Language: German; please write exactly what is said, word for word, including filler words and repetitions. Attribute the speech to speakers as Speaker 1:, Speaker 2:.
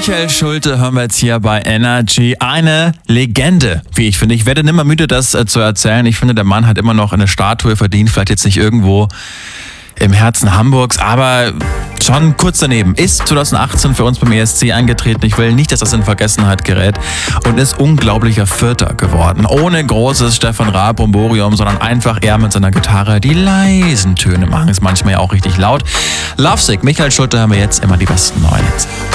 Speaker 1: Michael Schulte hören wir jetzt hier bei Energy. Eine Legende, wie ich finde. Ich werde nimmer müde, das äh, zu erzählen. Ich finde, der Mann hat immer noch eine Statue verdient. Vielleicht jetzt nicht irgendwo im Herzen Hamburgs, aber schon kurz daneben. Ist zwanzig achtzehn für uns beim E S C angetreten. Ich will nicht, dass das in Vergessenheit gerät. Und ist unglaublicher Vierter geworden. Ohne großes Stefan Raab Bromborium, sondern einfach er mit seiner Gitarre. Die leisen Töne machen es manchmal ja auch richtig laut. Lovesick, Michael Schulte, haben wir jetzt immer die besten neuen Hits.